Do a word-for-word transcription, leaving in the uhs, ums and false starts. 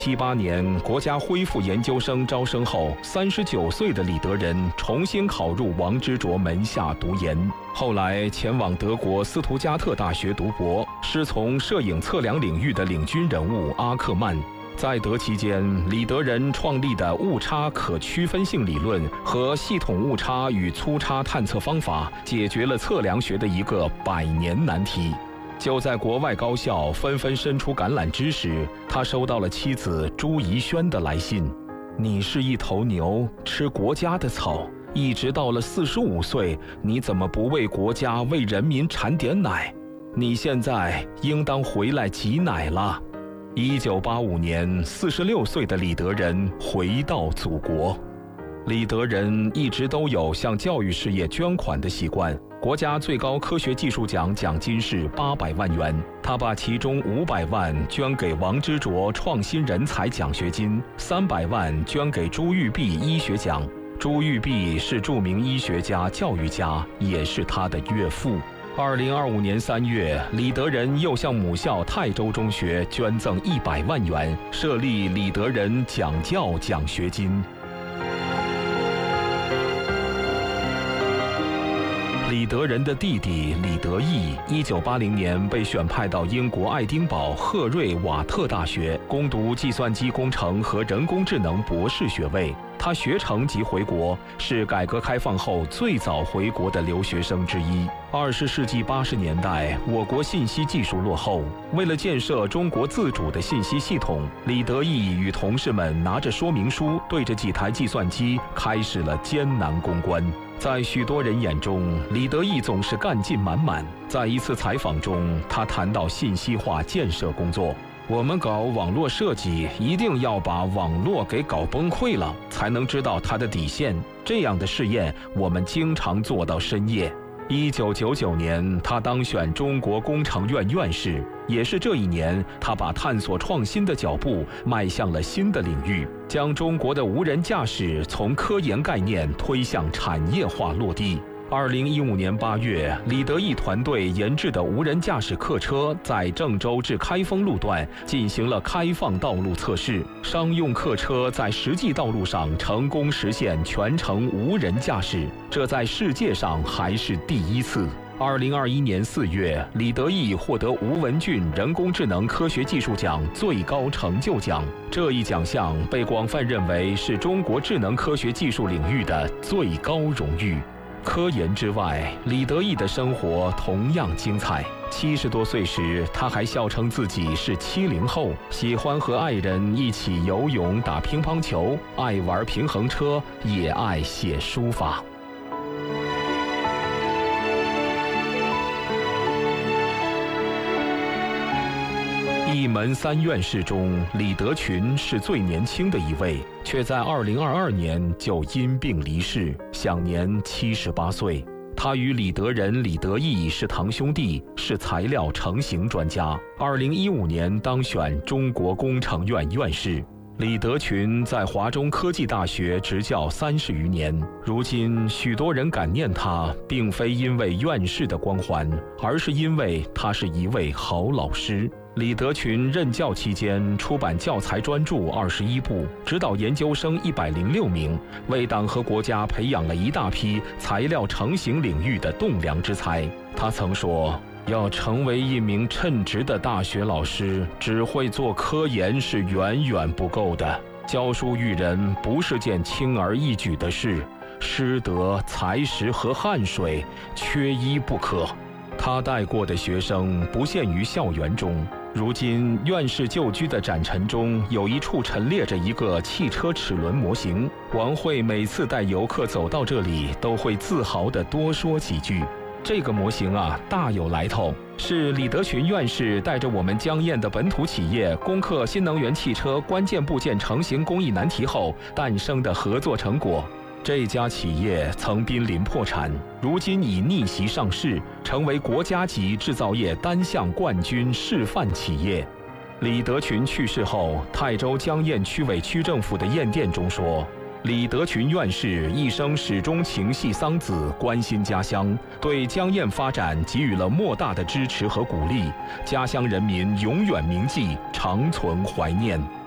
七八年，国家恢复研究生招生后，三十九岁的李德仁重新考入王之卓门下读研。后来前往德国斯图加特大学读博，师从摄影测量领域的领军人物阿克曼。在德期间，李德仁创立的误差可区分性理论和系统误差与粗差探测方法，解决了测量学的一个百年难题。就在国外高校纷纷伸出橄榄枝时，他收到了妻子朱怡轩的来信：“你是一头牛，吃国家的草，一直到了四十五岁，你怎么不为国家、为人民产点奶？你现在应当回来挤奶了。”一九八五年，四十六岁的李德仁回到祖国。李德仁一直都有向教育事业捐款的习惯。国家最高科学技术奖奖金是八百万元，他把其中五百万捐给王之卓创新人才奖学金，三百万捐给朱玉璧医学奖。朱玉璧是著名医学家、教育家，也是他的岳父。二零二五年三月，李德仁又向母校泰州中学捐赠一百万元，设立李德仁讲教奖学金。李德仁的弟弟李德义，一九八零年被选派到英国爱丁堡赫瑞瓦特大学攻读计算机工程和人工智能博士学位。他学成即回国，是改革开放后最早回国的留学生之一。二十世纪八十年代，我国信息技术落后，为了建设中国自主的信息系统，李德义与同事们拿着说明书，对着几台计算机，开始了艰难攻关。在许多人眼中，李德义总是干劲满满。在一次采访中，他谈到信息化建设工作。我们搞网络设计，一定要把网络给搞崩溃了，才能知道它的底线。这样的试验，我们经常做到深夜。一九九九年，他当选中国工程院院士，也是这一年，他把探索创新的脚步迈向了新的领域，将中国的无人驾驶从科研概念推向产业化落地。二零一五年八月，李德义团队研制的无人驾驶客车在郑州至开封路段进行了开放道路测试，商用客车在实际道路上成功实现全程无人驾驶，这在世界上还是第一次。二零二一年四月，李德义获得吴文俊人工智能科学技术奖最高成就奖，这一奖项被广泛认为是中国智能科学技术领域的最高荣誉。科研之外，李德义的生活同样精彩。七十多岁时，他还笑称自己是七零后，喜欢和爱人一起游泳、打乒乓球，爱玩平衡车，也爱写书法。一门三院士中，李德群是最年轻的一位，却在二零二二年就因病离世，享年七十八岁。他与李德仁、李德义是堂兄弟，是材料成型专家。二零一五年当选中国工程院院士。李德群在华中科技大学执教三十余年，如今许多人感念他，并非因为院士的光环，而是因为他是一位好老师。李德群任教期间，出版教材专著二十一部，指导研究生一百零六名，为党和国家培养了一大批材料成型领域的栋梁之才。他曾说，要成为一名称职的大学老师，只会做科研是远远不够的。教书育人不是件轻而易举的事，师德、才识和汗水缺一不可。他带过的学生不限于校园中，如今院士旧居的展陈中有一处陈列着一个汽车齿轮模型，王慧每次带游客走到这里，都会自豪地多说几句。这个模型啊，大有来头，是李德群院士带着我们江堰的本土企业攻克新能源汽车关键部件成型工艺难题后诞生的合作成果。这家企业曾濒临破产，如今已逆袭上市，成为国家级制造业单项冠军示范企业。李德群去世后，泰州江堰区委区政府的唁电中说，李德群院士一生始终情系桑梓，关心家乡，对江堰发展给予了莫大的支持和鼓励，家乡人民永远铭记，长存怀念。